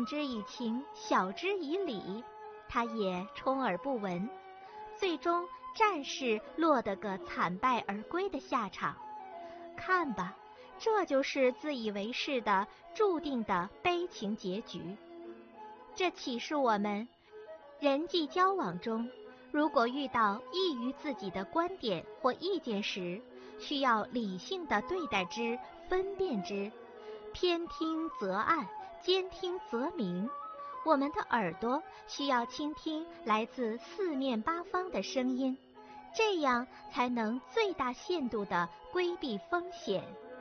动之以情，晓之以理，他也充耳不闻，最终战事落得个惨败而归的下场。看吧，这就是自以为是的注定的悲情结局。这启示我们，人际交往中，如果遇到异于自己的观点或意见时，需要理性地对待之，分辨之，偏听则暗，兼听则明。我们的耳朵需要倾听来自四面八方的声音，这样才能最大限度地规避风险。